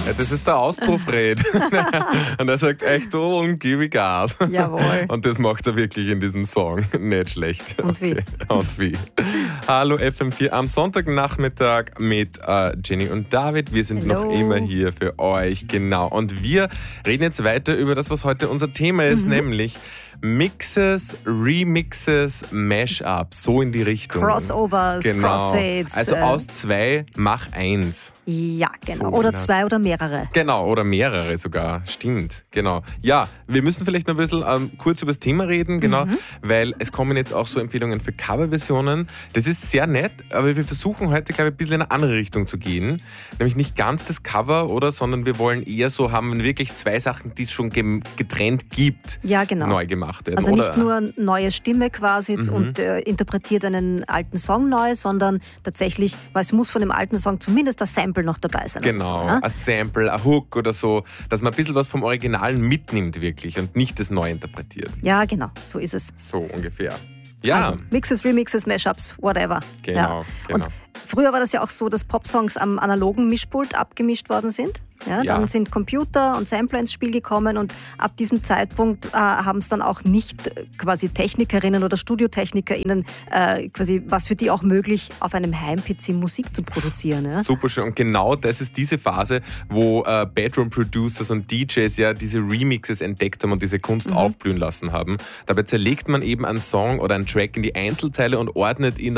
Ja, das ist der Austro-Fred. Und er sagt echt und gebe Gas. Jawohl. Und das macht er wirklich in diesem Song. Nicht schlecht. Und wie? Und wie. Hallo FM4 am Sonntagnachmittag mit Jenny und David. Wir sind Hello. noch immer hier für euch. Genau. Und wir reden jetzt weiter über das, was heute unser Thema ist, nämlich Mixes, Remixes, Mashups, so in die Richtung. Crossovers, Crossfades. Also aus zwei, mach eins. Ja, genau. So, Oder genau. zwei oder mehrere. Genau, oder mehrere sogar. Stimmt, genau. Ja, wir müssen vielleicht noch ein bisschen kurz über das Thema reden, genau, weil es kommen jetzt auch so Empfehlungen für Coverversionen. Das ist sehr nett, aber wir versuchen heute, glaube ich, ein bisschen in eine andere Richtung zu gehen. Nämlich nicht ganz das Cover, oder, sondern wir wollen eher so haben, wenn wirklich zwei Sachen, die es schon getrennt gibt, Ja, genau. neu gemacht werden. Also oder? nicht nur neue Stimme quasi und interpretiert einen alten Song neu, sondern tatsächlich, weil es muss von dem alten Song zumindest das Sample noch dabei sein. Genau, oder so, ja? ein Sample, ein Hook oder so, dass man ein bisschen was vom Originalen mitnimmt wirklich und nicht das neu interpretiert. Ja, genau, so ist es. So ungefähr. Ja, Also Mixes, Remixes, Mashups, whatever. Genau, ja. genau. Und früher war das ja auch so, dass Popsongs am analogen Mischpult abgemischt worden sind. Ja, Ja. Dann sind Computer und Sampler ins Spiel gekommen und ab diesem Zeitpunkt haben es dann auch nicht quasi Technikerinnen oder StudiotechnikerInnen quasi, was für die auch möglich, auf einem Heim-PC Musik zu produzieren. Ja? super schön. Und genau das ist diese Phase, wo Bedroom-Producers und DJs ja diese Remixes entdeckt haben und diese Kunst aufblühen lassen haben. Dabei zerlegt man eben einen Song oder einen Track in die Einzelteile und ordnet ihn